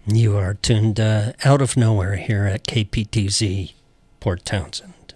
You are tuned out of nowhere here at KPTZ, Port Townsend.